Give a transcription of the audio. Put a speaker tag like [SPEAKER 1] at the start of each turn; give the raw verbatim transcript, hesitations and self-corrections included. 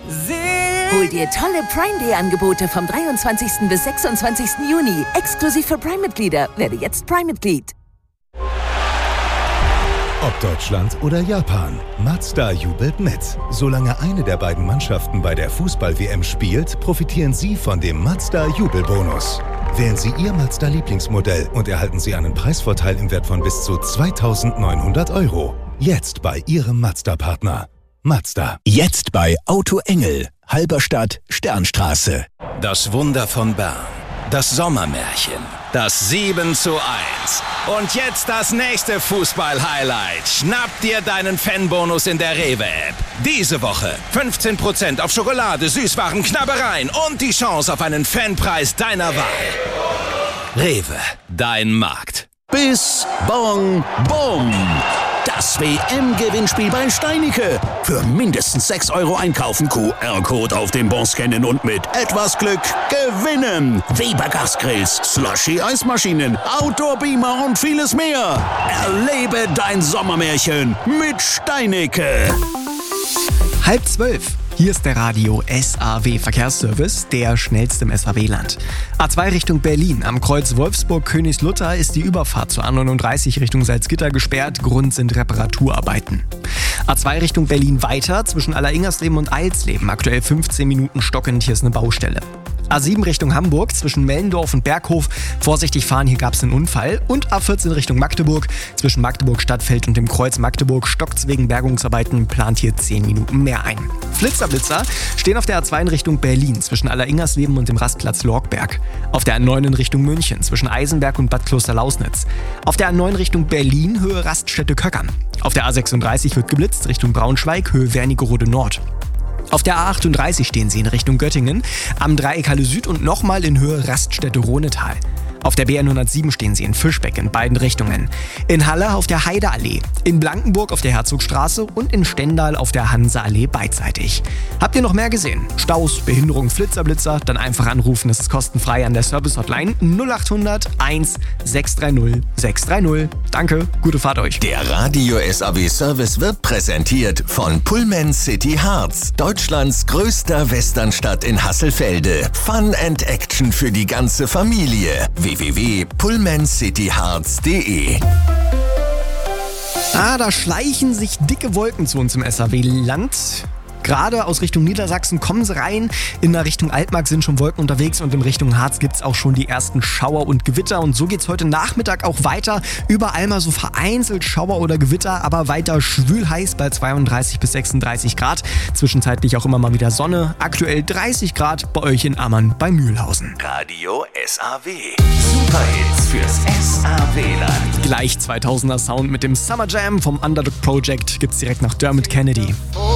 [SPEAKER 1] Hol dir tolle Prime Day Angebote vom dreiundzwanzigsten bis sechsundzwanzigsten Juni. Exklusiv für Prime-Mitglieder. Werde jetzt Prime-Mitglied.
[SPEAKER 2] Ob Deutschland oder Japan, Mazda jubelt mit. Solange eine der beiden Mannschaften bei der Fußball-W M spielt, profitieren Sie von dem Mazda-Jubelbonus. Wählen Sie Ihr Mazda-Lieblingsmodell und erhalten Sie einen Preisvorteil im Wert von bis zu zweitausendneunhundert Euro. Jetzt bei Ihrem Mazda-Partner. Mazda.
[SPEAKER 3] Jetzt bei Auto Engel, Halberstadt, Sternstraße.
[SPEAKER 4] Das Wunder von Bern. Das Sommermärchen. Das sieben zu eins. Und jetzt das nächste Fußball-Highlight. Schnapp dir deinen Fanbonus in der Rewe-App. Diese Woche fünfzehn Prozent auf Schokolade, Süßwaren, Knabbereien und die Chance auf einen Fanpreis deiner Wahl. Rewe, dein Markt.
[SPEAKER 3] Bis Bon Bom. Das W M-Gewinnspiel bei Steinicke. Für mindestens sechs Euro einkaufen, Q R-Code auf den Bon scannen und mit etwas Glück gewinnen. Weber Gasgrills, Slushy-Eismaschinen, Outdoor-Beamer und vieles mehr. Erlebe dein Sommermärchen mit Steinicke.
[SPEAKER 5] Halb zwölf. Hier ist der Radio S A W Verkehrsservice, der schnellste im S A W-Land. A zwei Richtung Berlin. Am Kreuz Wolfsburg-Königslutter ist die Überfahrt zur A neununddreißig Richtung Salzgitter gesperrt. Grund sind Reparaturarbeiten. A zwei Richtung Berlin weiter zwischen Alleringers-Leben und Eilsleben. Aktuell fünfzehn Minuten stockend. Hier ist eine Baustelle. A sieben Richtung Hamburg zwischen Mellendorf und Berghof. Vorsichtig fahren, hier gab es einen Unfall. Und A vierzehn Richtung Magdeburg zwischen Magdeburg-Stadtfeld und dem Kreuz Magdeburg stockt's wegen Bergungsarbeiten, plant hier zehn Minuten mehr ein. Flitzerblitzer stehen auf der A zwei in Richtung Berlin zwischen Alleringersleben und dem Rastplatz Lorgberg. Auf der A neun in Richtung München zwischen Eisenberg und Bad Kloster-Lausnitz. Auf der A neun Richtung Berlin Höhe Raststätte Köckern. Auf der A sechsunddreißig wird geblitzt Richtung Braunschweig Höhe Wernigerode Nord. Auf der A achtunddreißig stehen Sie in Richtung Göttingen, am Dreieck Halle Süd und nochmal in Höhe Raststätte Ronetal. Auf der B N hundertsieben stehen Sie in Fischbeck in beiden Richtungen. In Halle auf der Heideallee, in Blankenburg auf der Herzogstraße und in Stendal auf der Hanseallee beidseitig. Habt ihr noch mehr gesehen? Staus, Behinderung, Flitzerblitzer? Dann einfach anrufen, das ist kostenfrei an der Service-Hotline null achthundert eins sechs drei null sechs drei null. Danke, gute Fahrt euch.
[SPEAKER 3] Der Radio S A W Service wird präsentiert von Pullman City Harz, Deutschlands größter Westernstadt in Hasselfelde. Fun and Action für die ganze Familie. w w w punkt pullman city harz punkt d e.
[SPEAKER 5] Ah, da schleichen sich dicke Wolken zu uns im S A W-Land. Gerade aus Richtung Niedersachsen kommen sie rein. In der Richtung Altmark sind schon Wolken unterwegs und in Richtung Harz gibt es auch schon die ersten Schauer und Gewitter. Und so geht es heute Nachmittag auch weiter. Überall mal so vereinzelt Schauer oder Gewitter, aber weiter schwül heiß bei zweiunddreißig bis sechsunddreißig Grad. Zwischenzeitlich auch immer mal wieder Sonne. Aktuell dreißig Grad bei euch in Ammann bei Mühlhausen.
[SPEAKER 3] Radio S A W. Superhits fürs S A W-Land.
[SPEAKER 5] Gleich zweitausender Sound mit dem Summer Jam vom Underdog Project gibt's direkt nach Dermot Kennedy.